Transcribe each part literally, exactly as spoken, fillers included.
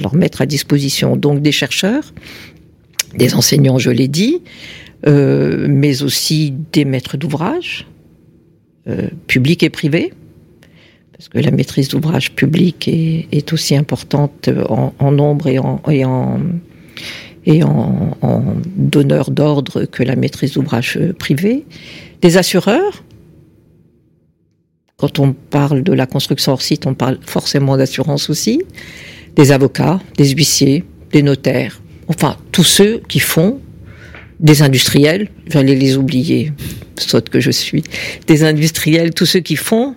leur mettre à disposition donc des chercheurs, des enseignants, je l'ai dit, euh, mais aussi des maîtres d'ouvrage, euh, publics et privés, parce que la maîtrise d'ouvrage publique est, est aussi importante en, en nombre et en, et en, et en, en donneur d'ordre que la maîtrise d'ouvrage privée, des assureurs. Quand on parle de la construction hors site, on parle forcément d'assurance aussi, des avocats, des huissiers, des notaires, enfin tous ceux qui font, des industriels, j'allais les oublier, sotte que je suis, des industriels, tous ceux qui font,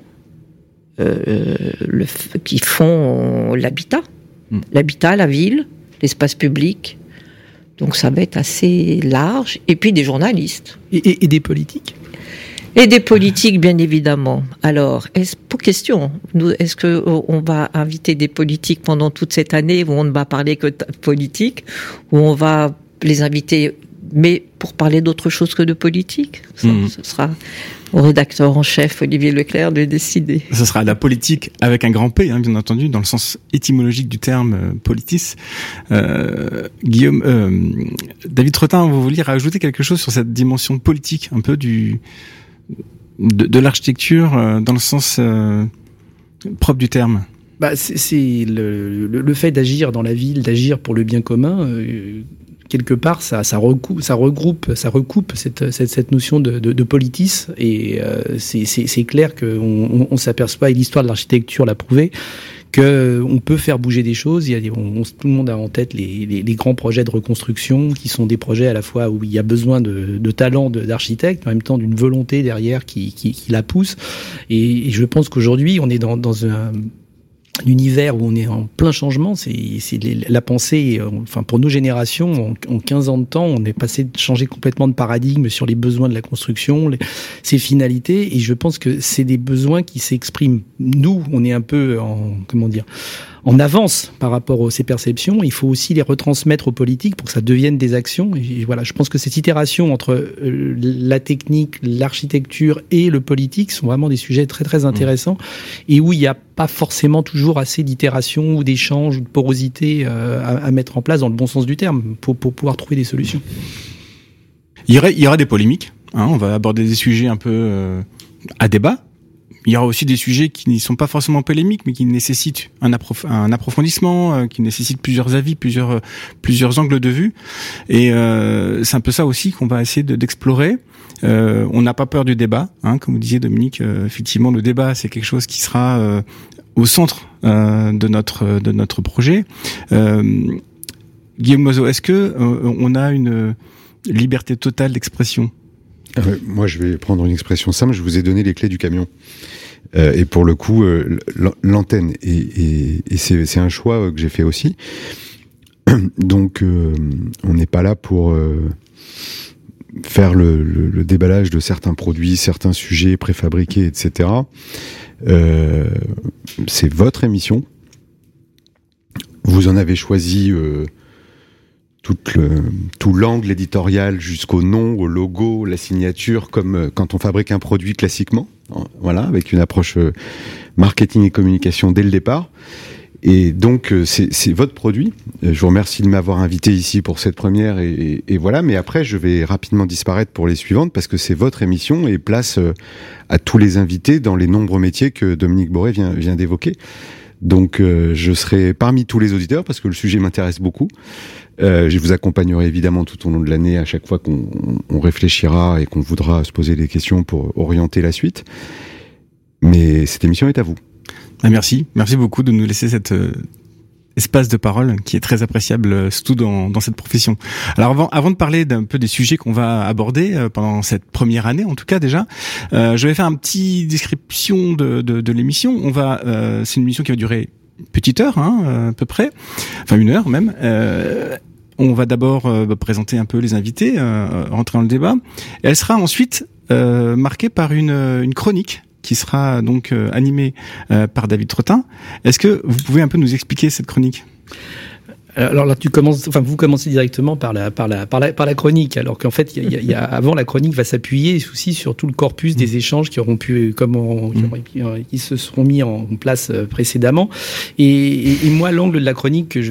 euh, le, qui font l'habitat, mmh. l'habitat, la ville, l'espace public. Donc ça va être assez large. Et puis des journalistes. Et, et, et des politiques ? Et des politiques, bien évidemment. Alors, est-ce, pour question, nous, est-ce que on va inviter des politiques pendant toute cette année où on ne va parler que de politique, où on va les inviter, mais pour parler d'autre chose que de politique? Ça, mmh. Ce sera au rédacteur en chef, Olivier Leclerc, de décider. Ce sera la politique avec un grand P, hein, bien entendu, dans le sens étymologique du terme euh, politis. Euh, Guillaume, euh, David Trottin, vous vouliez rajouter quelque chose sur cette dimension politique, un peu du... De, de l'architecture euh, dans le sens euh, propre du terme. Bah, c'est, c'est le, le, le fait d'agir dans la ville, d'agir pour le bien commun. Euh, quelque part, ça, ça, recoupe, ça regroupe, ça recoupe cette, cette, cette notion de, de, de politis. Et euh, c'est, c'est, c'est clair qu'on on, on s'aperçoit, et l'histoire de l'architecture l'a prouvé, qu'on peut faire bouger des choses. Il y a, on, tout le monde a en tête les, les, les grands projets de reconstruction, qui sont des projets à la fois où il y a besoin de, de talent de, d'architecte, mais en même temps d'une volonté derrière qui, qui, qui la pousse. Et, et je pense qu'aujourd'hui, on est dans, dans un... un univers où on est en plein changement. C'est, c'est les, la pensée, enfin pour nos générations, en, en quinze ans de temps, on est passé de changer complètement de paradigme sur les besoins de la construction, les, ses finalités, et je pense que c'est des besoins qui s'expriment. Nous, on est un peu en, comment dire, en avance par rapport à ces perceptions. Il faut aussi les retransmettre aux politiques pour que ça devienne des actions. Et voilà, je pense que cette itération entre euh, la technique, l'architecture et le politique sont vraiment des sujets très très intéressants, mmh. et où il n'y a pas forcément toujours assez d'itération ou d'échanges ou de porosité euh, à, à mettre en place dans le bon sens du terme pour, pour pouvoir trouver des solutions. Il y aura, il y aura des polémiques, hein, on va aborder des sujets un peu euh, à débat. Il y aura aussi des sujets qui ne sont pas forcément polémiques, mais qui nécessitent un, approf- un approfondissement, euh, qui nécessitent plusieurs avis, plusieurs euh, plusieurs angles de vue. Et euh, c'est un peu ça aussi qu'on va essayer de, d'explorer. Euh, on n'a pas peur du débat, hein, comme vous disiez Dominique. Euh, effectivement, le débat, c'est quelque chose qui sera euh, au centre euh, de notre de notre projet. Euh, Guillaume Loiseau, est-ce que euh, on a une liberté totale d'expression? Euh, moi, je vais prendre une expression simple. Je vous ai donné les clés du camion. Euh, et pour le coup, euh, l'antenne. Et, et, et c'est, c'est un choix que j'ai fait aussi. Donc, euh, on n'est pas là pour euh, faire le, le, le déballage de certains produits, certains sujets préfabriqués, et cetera. Euh, c'est votre émission. Vous en avez choisi... Euh, Tout, le, tout l'angle éditorial jusqu'au nom, au logo, la signature, comme euh, quand on fabrique un produit classiquement, voilà, avec une approche euh, marketing et communication dès le départ. Et donc, euh, c'est, c'est votre produit. Euh, je vous remercie de m'avoir invité ici pour cette première, et, et, et voilà. Mais après, je vais rapidement disparaître pour les suivantes, parce que c'est votre émission, et place euh, à tous les invités dans les nombreux métiers que Dominique Boré vient, vient d'évoquer. Donc, euh, je serai parmi tous les auditeurs, parce que le sujet m'intéresse beaucoup. Euh, je vous accompagnerai évidemment tout au long de l'année à chaque fois qu'on on réfléchira et qu'on voudra se poser des questions pour orienter la suite. Mais cette émission est à vous. Ah, merci, merci beaucoup de nous laisser cet euh, espace de parole qui est très appréciable, surtout dans, dans cette profession. Alors avant, avant de parler d'un peu des sujets qu'on va aborder euh, pendant cette première année, en tout cas déjà, euh, je vais faire un petit description de, de, de l'émission. On va, euh, c'est une émission qui va durer une petite heure, hein, à peu près, enfin une heure même. Euh, on va d'abord euh, présenter un peu les invités, euh, rentrer dans le débat. Et elle sera ensuite euh, marquée par une, une chronique qui sera donc euh, animée euh, par David Trottin. Est-ce que vous pouvez un peu nous expliquer cette chronique ? Alors là, tu commences, enfin, vous commencez directement par la, par la, par la, par la chronique, alors qu'en fait, il y a, il y a, avant, la chronique va s'appuyer aussi sur tout le corpus des échanges qui auront pu, comment, qui, qui se seront mis en place précédemment. Et, et, et moi, l'angle de la chronique que je